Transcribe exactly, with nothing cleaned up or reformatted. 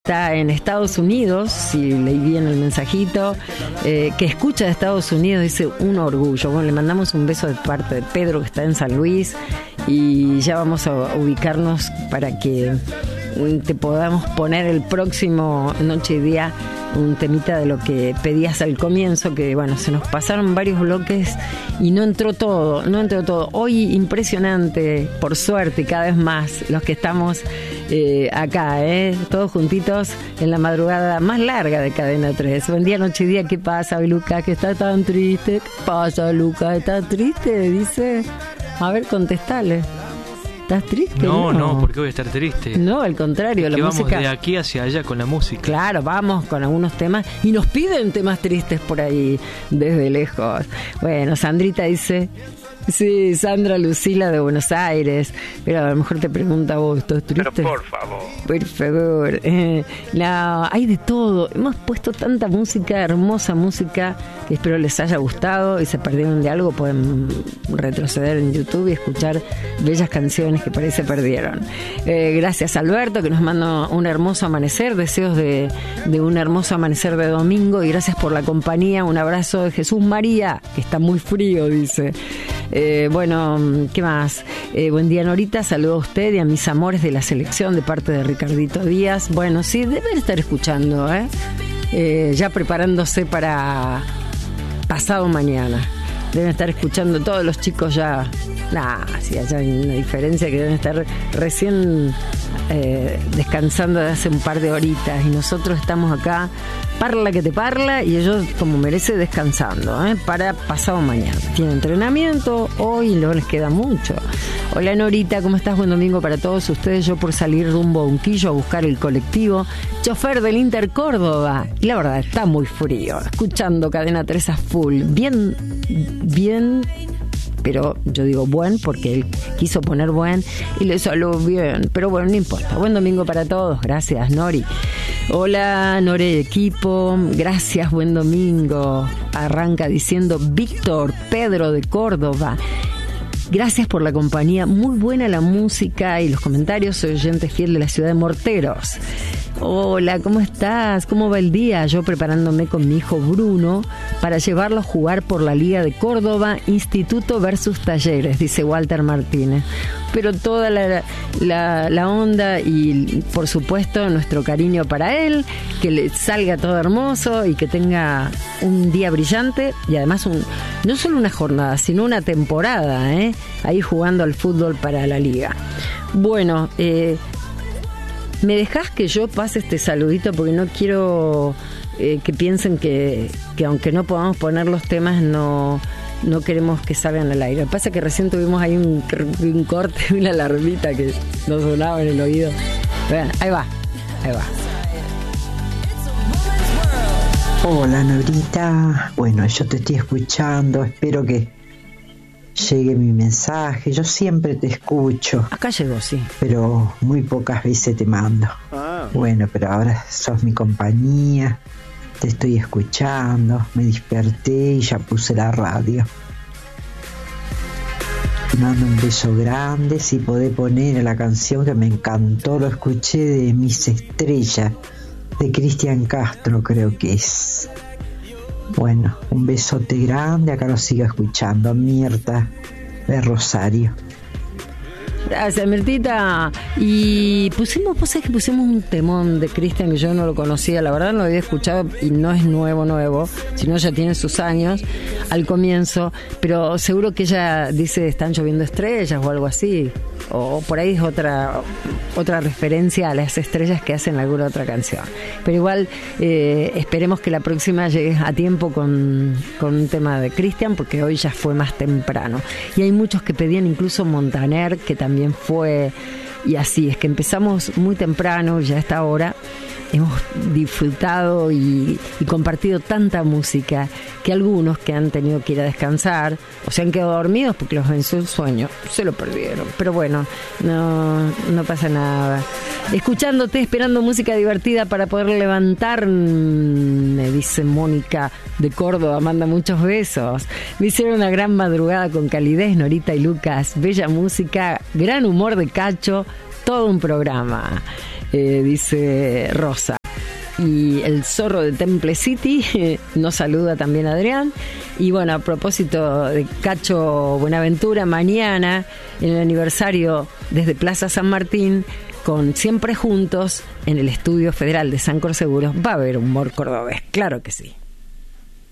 está en Estados Unidos, si leí bien el mensajito, eh, que escucha de Estados Unidos, dice un orgullo. Bueno, le mandamos un beso de parte de Pedro, que está en San Luis, y ya vamos a ubicarnos para que te podamos poner el próximo Noche y Día un temita de lo que pedías al comienzo, que bueno, se nos pasaron varios bloques y no entró todo, no entró todo. Hoy impresionante, por suerte, cada vez más los que estamos eh, acá, eh, todos juntitos en la madrugada más larga de Cadena tres. Buen día, Noche y Día. ¿Qué pasa, Luca? Que está tan triste. ¿Qué pasa, Luca? ¿Está triste? Dice. A ver, contestale. ¿Estás triste? No, no, no, porque voy a estar triste. No, al contrario, es la que música. Vamos de aquí hacia allá con la música. Claro, vamos con algunos temas y nos piden temas tristes por ahí desde lejos. Bueno, Sandrita dice, sí, Sandra Lucila de Buenos Aires, pero a lo mejor te pregunta vos, ¿estás triste? Pero por favor. Por favor. Eh, no, hay de todo. Hemos puesto tanta música, hermosa música, que espero les haya gustado y se perdieron de algo, pueden retroceder en YouTube y escuchar bellas canciones que por ahí se perdieron. Eh, gracias, Alberto, que nos manda un hermoso amanecer, deseos de, de un hermoso amanecer de domingo, y gracias por la compañía. Un abrazo de Jesús María, que está muy frío, dice. Eh, bueno, ¿qué más? Eh, buen día, Norita, saludo a usted y a mis amores de la selección de parte de Ricardito Díaz. Bueno, sí, deben estar escuchando, ¿eh? Eh, ya preparándose para pasado mañana. Deben estar escuchando todos los chicos ya. Nah, sí, allá hay una diferencia, que deben estar recién eh, descansando de hace un par de horitas, y nosotros estamos acá, parla que te parla, y ellos, como merece, descansando, ¿eh? Para pasado mañana. Tiene entrenamiento hoy y luego les queda mucho. Hola, Norita, ¿cómo estás? Buen domingo para todos ustedes. Yo por salir rumbo a Unquillo a buscar el colectivo, chofer del Inter Córdoba, y la verdad está muy frío, escuchando Cadena tres a full, bien, bien, pero yo digo buen porque él quiso poner buen y le salió bien, pero bueno, no importa. Buen domingo para todos, gracias, Nori. Hola, Nori equipo, gracias, buen domingo. Arranca diciendo Víctor Pedro de Córdoba. Gracias por la compañía, muy buena la música y los comentarios. Soy oyente fiel de la ciudad de Morteros. Hola, ¿cómo estás? ¿Cómo va el día? Yo preparándome con mi hijo Bruno para llevarlo a jugar por la Liga de Córdoba, Instituto versus Talleres, dice Walter Martínez. Pero toda la, la, la onda y, por supuesto, nuestro cariño para él, que le salga todo hermoso y que tenga un día brillante, y además un, no solo una jornada, sino una temporada, ¿eh? Ahí jugando al fútbol para la Liga. Bueno, eh, ¿me dejás que yo pase este saludito? Porque no quiero eh, que piensen que, que aunque no podamos poner los temas, no, no queremos que salgan al aire. Lo que pasa es que recién tuvimos ahí un, un corte, una alarmita que nos sonaba en el oído. Bueno, ahí va, ahí va. Hola, Norita. Bueno, yo te estoy escuchando. Espero que llegue mi mensaje. Yo siempre te escucho. Acá llegó, sí. Pero muy pocas veces te mando. Ah. Bueno, pero ahora sos mi compañía. Te estoy escuchando. Me desperté y ya puse la radio. Te mando un beso grande. Si podés poner la canción que me encantó, lo escuché, de Mis Estrellas, de Cristian Castro, creo que es. Bueno, un besote grande. Acá lo sigo escuchando. Mirta de Rosario. Gracias, Mirtita. Y pusimos, pues es que pusimos un temón de Cristian que yo no lo conocía, la verdad no lo había escuchado, y no es nuevo, nuevo, sino ya tiene sus años al comienzo, pero seguro que ella dice están lloviendo estrellas o algo así, o por ahí es otra otra referencia a las estrellas que hacen alguna otra canción. Pero igual eh, esperemos que la próxima llegue a tiempo con, con un tema de Cristian, porque hoy ya fue más temprano. Y hay muchos que pedían incluso Montaner, que también fue, y así es que empezamos muy temprano, ya a esta hora hemos disfrutado y, y compartido tanta música que algunos que han tenido que ir a descansar o se han quedado dormidos porque los venció el sueño, se lo perdieron. Pero bueno, no, no pasa nada. Escuchándote, esperando música divertida para poder levantar, me dice Mónica de Córdoba, manda muchos besos. Me hicieron una gran madrugada con calidez, Norita y Lucas, bella música, gran humor de Cacho, todo un programa. Eh, dice Rosa. y el zorro de Temple City, nos saluda también Adrián. Y bueno, a propósito de Cacho Buenaventura, mañana en el aniversario desde Plaza San Martín, con Siempre Juntos, en el Estudio Federal de Sancor Seguros, va a haber humor cordobés, claro que sí.